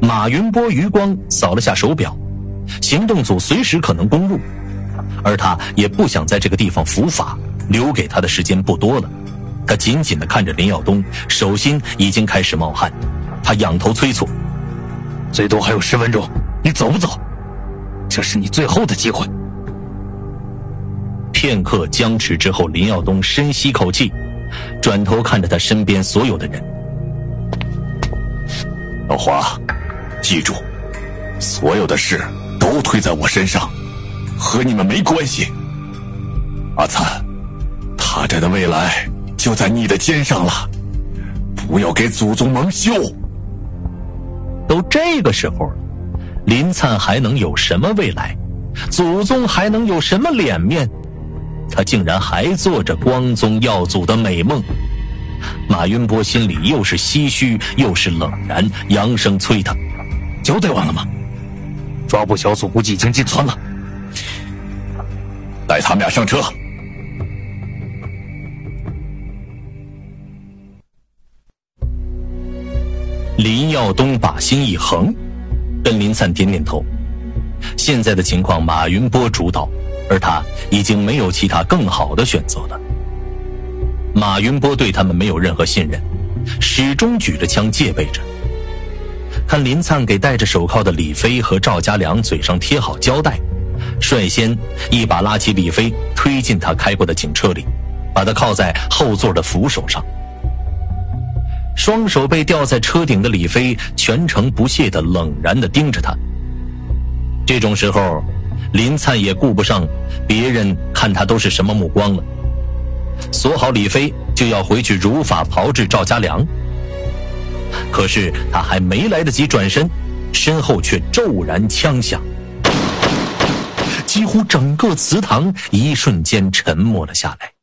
马云波余光扫了下手表，行动组随时可能攻入，而他也不想在这个地方伏法，留给他的时间不多了。他紧紧地看着林耀东，手心已经开始冒汗，他仰头催促： 最多还有10分钟，你走不走？这是你最后的机会。 片刻僵持之后，林耀东深吸口气，转头看着他身边所有的人： 老华，记住，所有的事都推在我身上，和你们没关系。阿灿，他这的未来就在你的肩上了，不要给祖宗蒙羞。 都这个时候了，林灿还能有什么未来？祖宗还能有什么脸面？他竟然还做着光宗耀祖的美梦。马云波心里又是唏嘘又是冷然，扬声催他： 交代完了吗？抓捕小组估计已经进村了， 带他们俩上车。 林耀东把心一横，跟林灿点点头。现在的情况马云波主导，而他已经没有其他更好的选择了。马云波对他们没有任何信任，始终举着枪戒备着。看林灿给戴着手铐的李飞和赵家良嘴上贴好胶带，率先一把拉起李飞推进他开过的警车里，把他靠在后座的扶手上。双手被吊在车顶的李飞全程不屑地冷然地盯着他。这种时候林灿也顾不上别人看他都是什么目光了，锁好李飞就要回去如法炮制赵家良。可是他还没来得及转身，身后却骤然枪响，几乎整个祠堂一瞬间沉默了下来。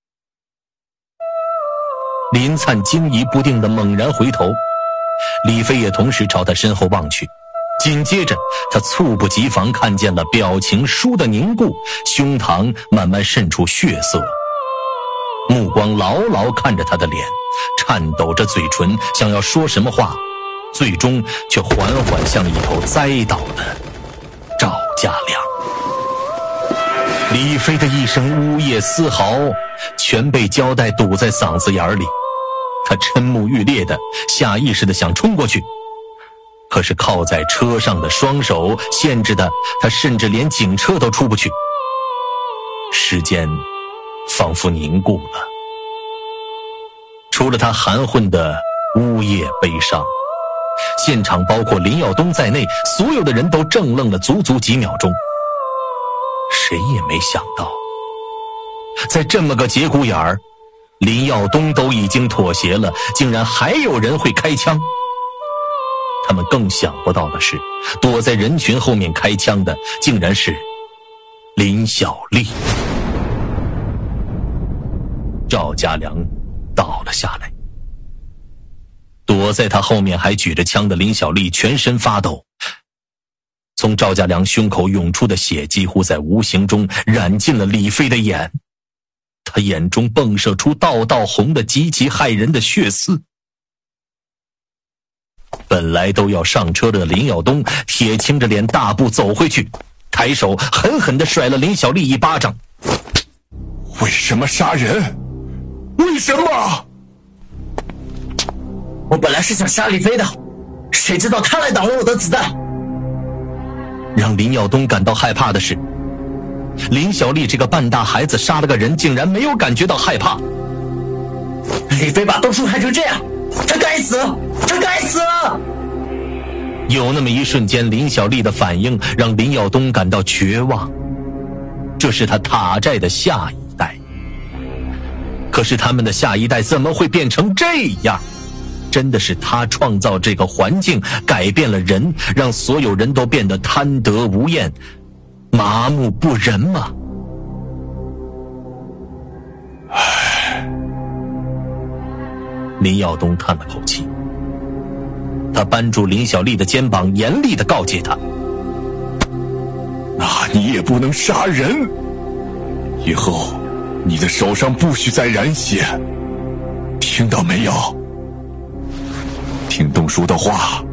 林灿惊疑不定地猛然回头，李飞也同时朝他身后望去，紧接着他猝不及防看见了表情倏地凝固，胸膛慢慢渗出血色，目光牢牢看着他的脸，颤抖着嘴唇想要说什么话，最终却缓缓向一头栽倒的赵家良。李飞的一声呜咽嘶嚎全被胶带堵在嗓子眼里，他瞠目欲裂的下意识的想冲过去，可是靠在车上的双手限制的他甚至连警车都出不去。时间仿佛凝固了，除了他含混的呜咽悲伤，现场包括林耀东在内所有的人都怔愣了足足几秒钟。谁也没想到，在这么个节骨眼儿，林耀东都已经妥协了，竟然还有人会开枪。他们更想不到的是，躲在人群后面开枪的竟然是林小丽。赵家良倒了下来，躲在他后面还举着枪的林小丽全身发抖，从赵家良胸口涌出的血几乎在无形中染进了李飞的眼，他眼中迸射出道道红的极其骇人的血丝。本来都要上车的林耀东铁青着脸大步走回去，抬手狠狠地甩了林小丽一巴掌。 为什么杀人？为什么？ 我本来是想杀李飞的，谁知道他来挡了我的子弹。 让林耀东感到害怕的是，林小丽这个半大孩子杀了个人竟然没有感觉到害怕。 李飞把东叔害成这样，他该死，他该死！ 有那么一瞬间，林小丽的反应让林耀东感到绝望。这是他塔寨的下一代，可是他们的下一代怎么会变成这样？真的是他创造这个环境，改变了人，让所有人都变得贪得无厌、麻木不仁吗？林耀东叹了口气，他扳住林小丽的肩膀，严厉地告诫她： 那你也不能杀人，以后你的手上不许再染血，听到没有？听东叔的话，